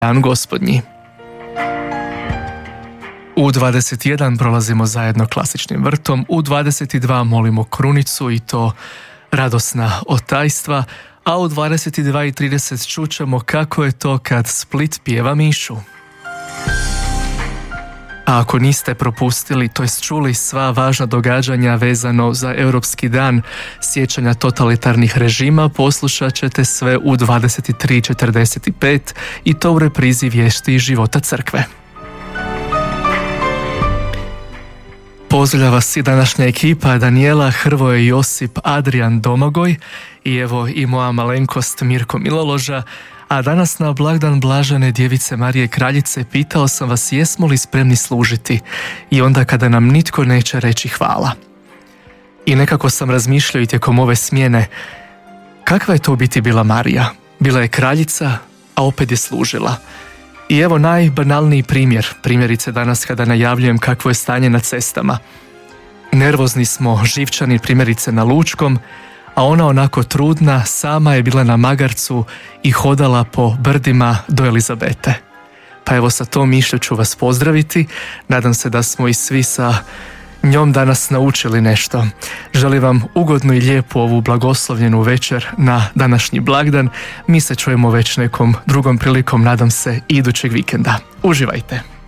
Dan Gospodnji. U 21 prolazimo zajedno klasičnim vrtom, u 22 molimo krunicu i to radosna otajstva, a u 22:30 čućemo kako je to kad Split pjeva mišu. A ako niste propustili, to jest čuli sva važna događanja vezano za Europski dan sjećanja totalitarnih režima, poslušat ćete sve u 23:45 i to u reprizi vijesti iz života crkve. Pozdravlja vas i današnja ekipa: Danijela, Hrvoje, Josip, Adrian, Domagoj i evo i moja malenkost Mirko Miloloža. A danas na blagdan Blažene Djevice Marije Kraljice pitao sam vas jesmo li spremni služiti i onda kada nam nitko neće reći hvala. I nekako sam razmišljao i tijekom ove smjene, kakva je to u biti bila Marija? Bila je kraljica, a opet je služila. I evo najbanalniji primjer, primjerice danas kada najavljujem kakvo je stanje na cestama. Nervozni smo, živčani, primjerice na Lučkom, a ona onako trudna sama je bila na magarcu i hodala po brdima do Elizabete. Pa evo sa tom mišlju ću vas pozdraviti, nadam se da smo i svi sa njom danas naučili nešto. Želim vam ugodnu i lijepu ovu blagoslovljenu večer na današnji blagdan. Mi se čujemo već nekom drugom prilikom, nadam se, idućeg vikenda. Uživajte!